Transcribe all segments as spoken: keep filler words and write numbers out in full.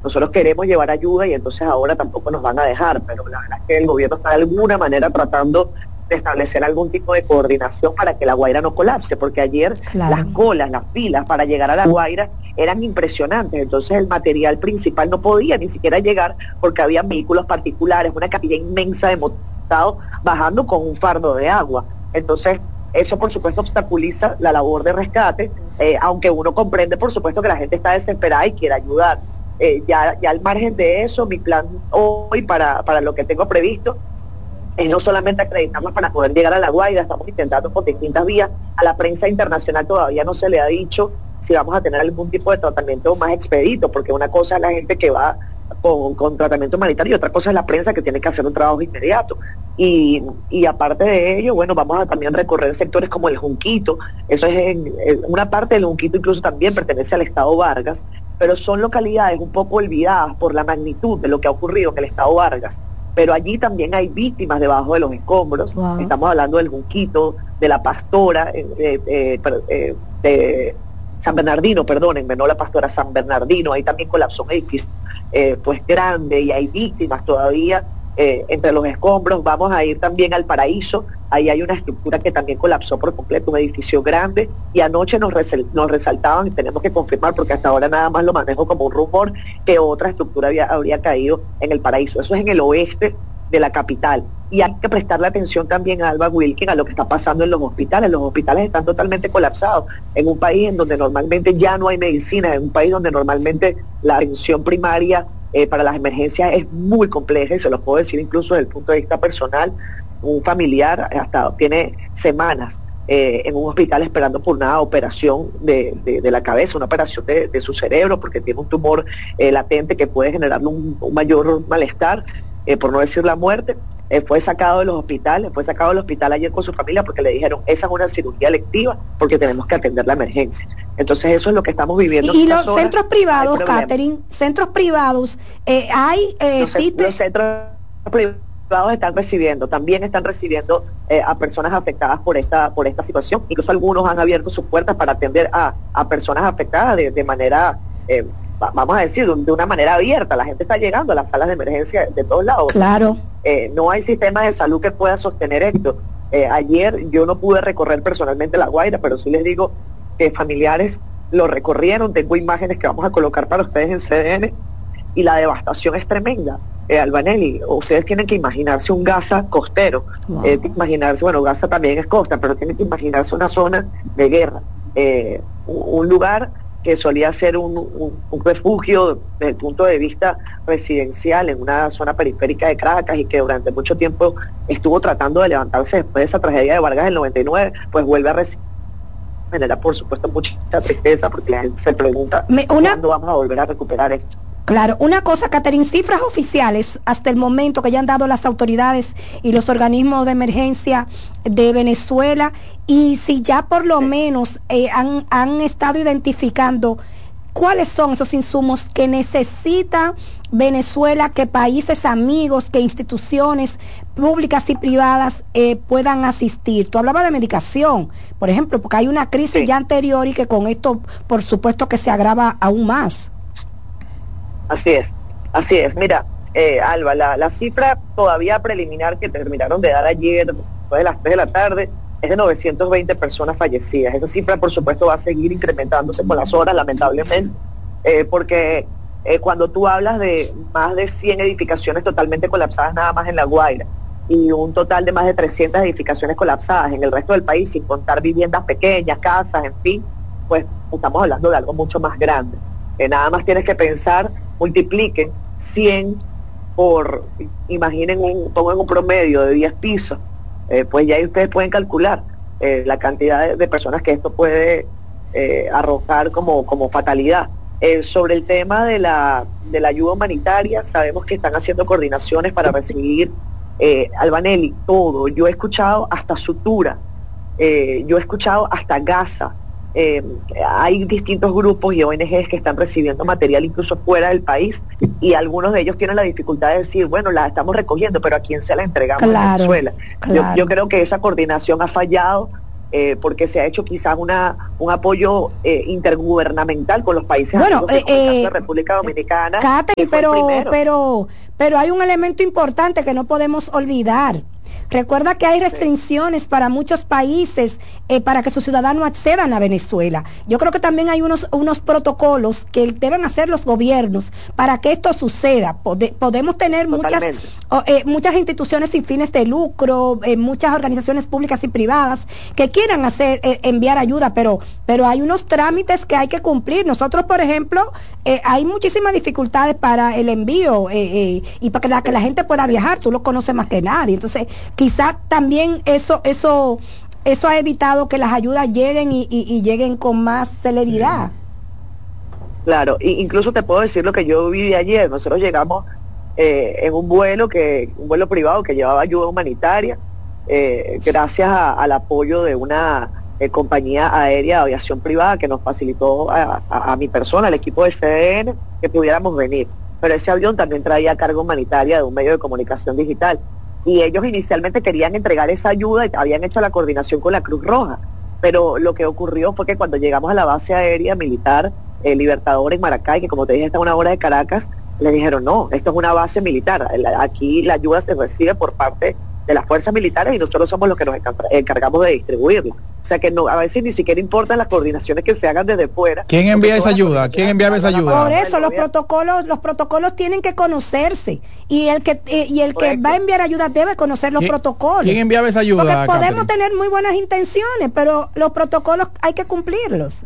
nosotros queremos llevar ayuda y entonces ahora tampoco nos van a dejar, pero la verdad es que el gobierno está de alguna manera tratando de establecer algún tipo de coordinación para que La Guaira no colapse, porque ayer claro. las colas, las filas para llegar a La Guaira eran impresionantes, entonces el material principal no podía ni siquiera llegar porque había vehículos particulares, una cantidad inmensa de motados bajando con un fardo de agua, entonces eso por supuesto obstaculiza la labor de rescate, eh, aunque uno comprende por supuesto que la gente está desesperada y quiere ayudar. Eh, ya, ya al margen de eso, mi plan hoy para, para lo que tengo previsto es no solamente acreditarnos para poder llegar a La Guaira, estamos intentando por distintas vías, a la prensa internacional todavía no se le ha dicho si vamos a tener algún tipo de tratamiento más expedito, porque una cosa es la gente que va con, con tratamiento humanitario y otra cosa es la prensa que tiene que hacer un trabajo inmediato. Y, y aparte de ello, bueno, vamos a también recorrer sectores como el Junquito, eso es en, en una parte del Junquito incluso también pertenece al estado Vargas, pero son localidades un poco olvidadas por la magnitud de lo que ha ocurrido en el estado Vargas. Pero allí también hay víctimas debajo de los escombros. Wow. Estamos hablando del Junquito, de la Pastora, eh, eh, eh, de San Bernardino, perdónenme, no la Pastora, San Bernardino, ahí también colapsó un edificio eh, pues grande y hay víctimas todavía eh, entre los escombros. Vamos a ir también al Paraíso, ahí hay una estructura que también colapsó por completo, un edificio grande, y anoche nos, resal nos resaltaban, y tenemos que confirmar porque hasta ahora nada más lo manejo como un rumor, que otra estructura había, habría caído en el Paraíso. Eso es en el oeste de la capital, y hay que prestarle atención también a Alba Wilkin, a lo que está pasando en los hospitales. Los hospitales están totalmente colapsados, en un país en donde normalmente ya no hay medicina, en un país donde normalmente la atención primaria eh, para las emergencias es muy compleja, y se los puedo decir incluso desde el punto de vista personal. Un familiar hasta tiene semanas eh, en un hospital esperando por una operación de, de, de la cabeza, una operación de, de su cerebro, porque tiene un tumor eh, latente que puede generarle un, un mayor malestar, eh, por no decir la muerte. Eh, fue sacado de los hospitales, fue sacado del hospital ayer con su familia porque le dijeron, esa es una cirugía electiva porque tenemos que atender la emergencia. Entonces eso es lo que estamos viviendo. Y los horas. Centros privados, Catherine, centros privados, eh, hay... Eh, los, sí te... los centros privados están recibiendo, también están recibiendo eh, a personas afectadas por esta por esta situación. Incluso algunos han abierto sus puertas para atender a, a personas afectadas de, de manera... Eh, vamos a decir, de una manera abierta. La gente está llegando a las salas de emergencia de todos lados. Claro. Eh, no hay sistema de salud que pueda sostener esto. Eh, ayer yo no pude recorrer personalmente La Guaira, pero sí les digo que familiares lo recorrieron. Tengo imágenes que vamos a colocar para ustedes en C D N y la devastación es tremenda. Eh, Albanelli, ustedes tienen que imaginarse un Gaza costero. Wow. Eh, imaginarse, bueno, Gaza también es costa, pero tienen que imaginarse una zona de guerra. Eh, un lugar que solía ser un, un, un refugio desde el punto de vista residencial en una zona periférica de Caracas y que durante mucho tiempo estuvo tratando de levantarse después de esa tragedia de Vargas del noventa y nueve, pues vuelve a recibir, genera por supuesto mucha tristeza porque la gente se pregunta Me, una... cuándo vamos a volver a recuperar esto. Claro, una cosa, Catherine, cifras oficiales hasta el momento que ya han dado las autoridades y los organismos de emergencia de Venezuela, y si ya por lo menos eh, han, han estado identificando cuáles son esos insumos que necesita Venezuela, que países amigos, que instituciones públicas y privadas eh, puedan asistir. Tú hablabas de medicación, por ejemplo, porque hay una crisis sí. ya anterior y que con esto, por supuesto, que se agrava aún más. Así es, así es. Mira, eh, Alba, la, la cifra todavía preliminar que terminaron de dar ayer, después de las tres de la tarde, es de novecientas veinte personas fallecidas. Esa cifra, por supuesto, va a seguir incrementándose con las horas, lamentablemente, eh, porque eh, cuando tú hablas de más de cien edificaciones totalmente colapsadas nada más en La Guaira, y un total de más de trescientas edificaciones colapsadas en el resto del país, sin contar viviendas pequeñas, casas, en fin, pues estamos hablando de algo mucho más grande. Eh, nada más tienes que pensar, multipliquen cien por, imaginen, un, pongan un promedio de diez pisos, eh, pues ya ahí ustedes pueden calcular eh, la cantidad de, de personas que esto puede eh, arrojar como, como fatalidad. Eh, sobre el tema de la, de la ayuda humanitaria, sabemos que están haciendo coordinaciones para recibir, eh, Albanelli, todo. Yo he escuchado hasta Sutura, eh, yo he escuchado hasta Gaza. Eh, hay distintos grupos y O N Ges que están recibiendo material incluso fuera del país, y algunos de ellos tienen la dificultad de decir, bueno, la estamos recogiendo, pero ¿a quién se la entregamos? Claro, en Venezuela? Claro. Yo, yo creo que esa coordinación ha fallado Eh, porque se ha hecho quizás una un apoyo eh, intergubernamental con los países bueno, amigos, eh, como la eh, República Dominicana. Kate, pero, pero, pero hay un elemento importante que no podemos olvidar. Recuerda que hay restricciones sí. para muchos países eh, para que sus ciudadanos accedan a Venezuela. Yo creo que también hay unos unos protocolos que deben hacer los gobiernos para que esto suceda. Pode, podemos tener muchas oh, eh, muchas instituciones sin fines de lucro, eh, muchas organizaciones públicas y privadas que quieran hacer eh, enviar ayuda, pero pero hay unos trámites que hay que cumplir. Nosotros, por ejemplo, eh, hay muchísimas dificultades para el envío eh, eh, y para que la, que la gente pueda viajar. Tú lo conoces más que nadie. Entonces, quizás también eso eso eso ha evitado que las ayudas lleguen y, y, y lleguen con más celeridad. Claro, e incluso te puedo decir lo que yo viví ayer. Nosotros llegamos eh, en un vuelo que un vuelo privado que llevaba ayuda humanitaria, eh, gracias a, al apoyo de una eh, compañía aérea de aviación privada que nos facilitó a, a, a mi persona, al equipo de C D N, que pudiéramos venir. Pero ese avión también traía carga humanitaria de un medio de comunicación digital. Y ellos inicialmente querían entregar esa ayuda y habían hecho la coordinación con la Cruz Roja, pero lo que ocurrió fue que cuando llegamos a la base aérea militar eh, Libertador en Maracay, que como te dije está a una hora de Caracas, le dijeron no, esto es una base militar, aquí la ayuda se recibe por parte de las fuerzas militares y nosotros somos los que nos encargamos de distribuirla. O sea que no, a veces ni siquiera importan las coordinaciones que se hagan desde fuera. ¿Quién envía esa ayuda? ¿Quién enviaba esa ayuda? Por eso los protocolos, los protocolos tienen que conocerse y el que eh, y el Correcto. que va a enviar ayuda debe conocer los protocolos. ¿Quién enviaba esa ayuda? Porque podemos Catherine? tener muy buenas intenciones, pero los protocolos hay que cumplirlos.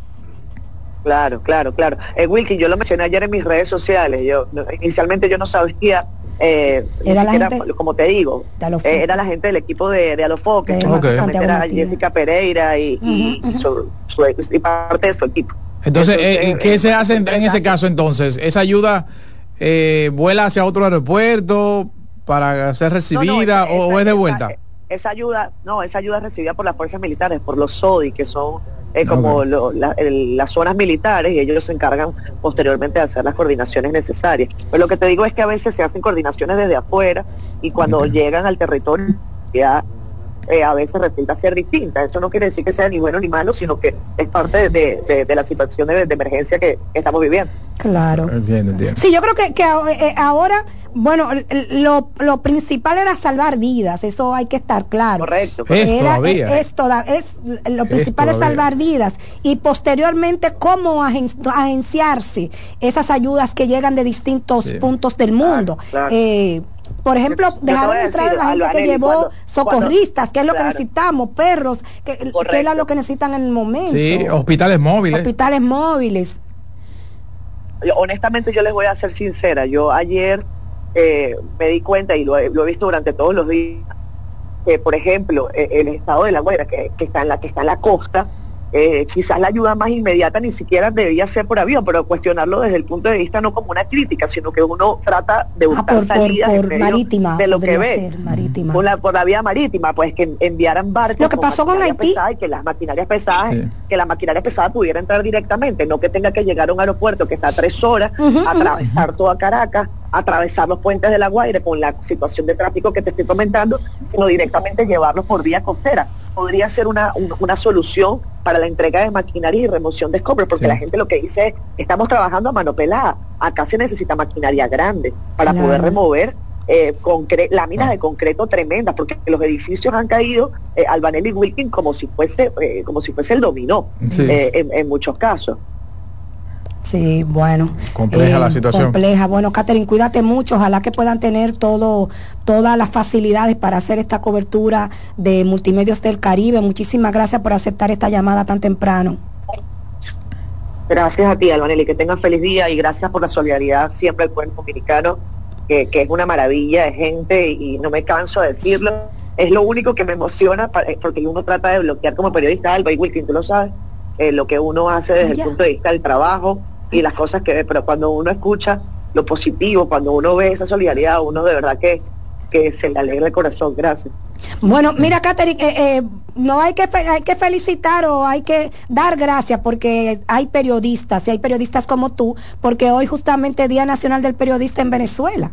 Claro, claro, claro. Eh, Wilkin, yo lo mencioné ayer en mis redes sociales. Yo inicialmente yo no sabía. Eh, era la siquiera, gente, como te digo, eh, era la gente del equipo de, de Alofoque, que okay. era Jessica Pereira y, uh-huh, y, uh-huh. Su, su, y parte de su equipo. Entonces, entonces eh, ¿qué eh, se hace en, en ese caso entonces? ¿Esa ayuda eh, vuela hacia otro aeropuerto para ser recibida no, no, esa, o, esa, o es de vuelta? Esa, esa ayuda, no, esa ayuda es recibida por las fuerzas militares, por los S O D I, que son eh, como okay. lo, la, el, las zonas militares, y ellos se encargan posteriormente de hacer las coordinaciones necesarias. Pero lo que te digo es que a veces se hacen coordinaciones desde afuera y cuando okay. llegan al territorio ya eh, a veces resulta ser distinta. Eso no quiere decir que sea ni bueno ni malo, sino que es parte de, de, de la situación de, de emergencia que, que estamos viviendo. Claro. Entiendo, entiendo. Sí, yo creo que, que eh, ahora, bueno, lo, lo principal era salvar vidas, eso hay que estar claro. Correcto. Es era, todavía. Es, es, toda, es lo principal es, es salvar vidas y posteriormente cómo agen, agenciarse esas ayudas que llegan de distintos sí. puntos del mundo. Claro, claro. Eh, Por ejemplo, yo dejaron entrar a la gente que llevó cuando, socorristas, cuando, que es lo claro. que necesitamos, perros, que, que es lo que necesitan en el momento. Sí, hospitales móviles. Hospitales móviles. Honestamente, yo les voy a ser sincera. Yo ayer eh, me di cuenta, y lo he, lo he visto durante todos los días, que, por ejemplo, eh, el estado de La Guaira, que, que, está en la, que está en la costa, Eh, quizás la ayuda más inmediata ni siquiera debía ser por avión, pero cuestionarlo desde el punto de vista no como una crítica, sino que uno trata de buscar ah, por, salidas por, por marítima, de lo que ve marítima. Por, la, por la vía marítima, pues que enviaran barcos lo que pasó con Haití y que las maquinarias pesadas sí. que la maquinaria pesada pudiera entrar directamente, no que tenga que llegar a un aeropuerto que está a tres horas, uh-huh, atravesar uh-huh. toda Caracas, atravesar los puentes de La Guaira con la situación de tráfico que te estoy comentando, sino directamente llevarlos por vía costera. Podría ser una, una, una solución para la entrega de maquinaria y remoción de escombros, porque sí. la gente lo que dice es, estamos trabajando a mano pelada, acá se necesita maquinaria grande para claro. poder remover eh, concre- láminas ah. de concreto tremendas, porque los edificios han caído, eh, Albanelli y Wilkin, como si fuese eh, como si fuese el dominó, sí. eh, en, en muchos casos. Sí, bueno. Compleja eh, la situación. Compleja. Bueno, Catherine, cuídate mucho. Ojalá que puedan tener todo, todas las facilidades para hacer esta cobertura de Multimedios del Caribe. Muchísimas gracias por aceptar esta llamada tan temprano. Gracias a ti, Albanelli. Que tengan feliz día y gracias por la solidaridad siempre al pueblo dominicano, que, que es una maravilla de gente y no me canso de decirlo. Es lo único que me emociona porque uno trata de bloquear como periodista, Alba y Wilkin, tú lo sabes, eh, lo que uno hace desde ya. el punto de vista del trabajo y las cosas que ve, pero cuando uno escucha lo positivo, cuando uno ve esa solidaridad, uno de verdad que, que se le alegra el corazón. Gracias. Bueno, mira, Catherine, eh, eh, no hay que fe- hay que felicitar o hay que dar gracias porque hay periodistas y hay periodistas como tú, porque hoy justamente Día Nacional del Periodista en Venezuela.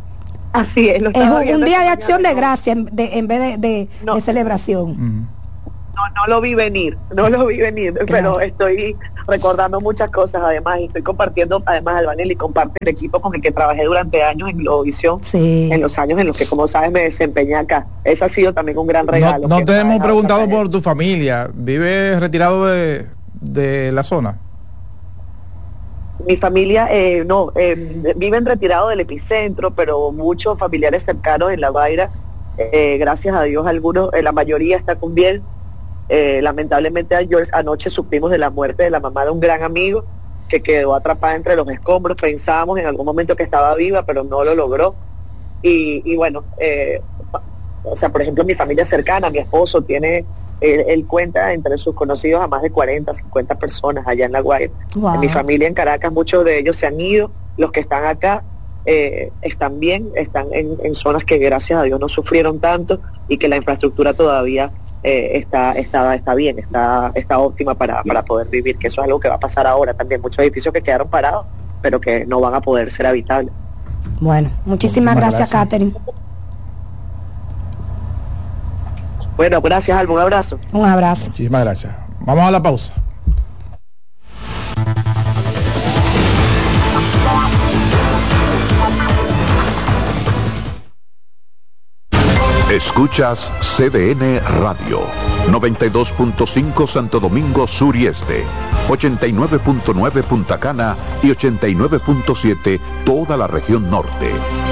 Así es, lo es un, un día de acción de gracia en, de, en vez de, de, no. de celebración. Mm. no, no lo vi venir, no lo vi venir, claro. Pero estoy recordando muchas cosas además y estoy compartiendo además Albanel y comparte el equipo con el que trabajé durante años en Globovisión, sí. En los años en los que, como sabes, me desempeñé acá. Ese ha sido también un gran regalo. No, no te hemos preguntado por tu familia. ¿Vives retirado de, de la zona? Mi familia, eh, no, eh, viven retirados del epicentro, pero muchos familiares cercanos en La Guaira, eh, gracias a Dios, algunos, eh, la mayoría está con bien. Eh, lamentablemente ayer, anoche supimos de la muerte de la mamá de un gran amigo que quedó atrapada entre los escombros. Pensábamos en algún momento que estaba viva, pero no lo logró. Y, y bueno, eh, o sea, por ejemplo, mi familia cercana, mi esposo tiene... Él, él cuenta entre sus conocidos a más de cuarenta, cincuenta personas allá en La Guaira. Wow. En mi familia en Caracas, muchos de ellos se han ido, los que están acá eh, están bien, están en, en zonas que gracias a Dios no sufrieron tanto y que la infraestructura todavía eh, está, está, está bien, está, está óptima para, para poder vivir, que eso es algo que va a pasar ahora también. Muchos edificios que quedaron parados, pero que no van a poder ser habitables. Bueno, muchísimas, muchísimas gracias, Catherine. Bueno, gracias, Alba, un abrazo. Un abrazo. Muchísimas gracias. Vamos a la pausa. Escuchas C D N Radio, noventa y dos punto cinco Santo Domingo Sur y Este, ochenta y nueve punto nueve Punta Cana y ochenta y nueve punto siete toda la región norte.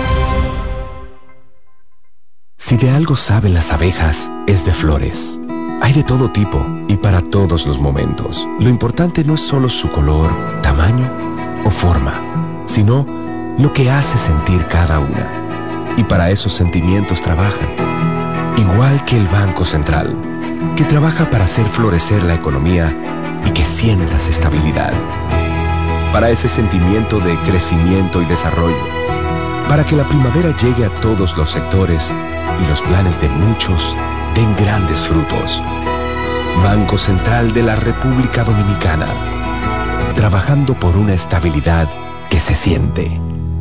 Si de algo saben las abejas, es de flores. Hay de todo tipo y para todos los momentos. Lo importante no es solo su color, tamaño o forma, sino lo que hace sentir cada una. Y para esos sentimientos trabajan. Igual que el Banco Central, que trabaja para hacer florecer la economía y que sientas estabilidad. Para ese sentimiento de crecimiento y desarrollo. Para que la primavera llegue a todos los sectores y los planes de muchos den grandes frutos. Banco Central de la República Dominicana, trabajando por una estabilidad que se siente.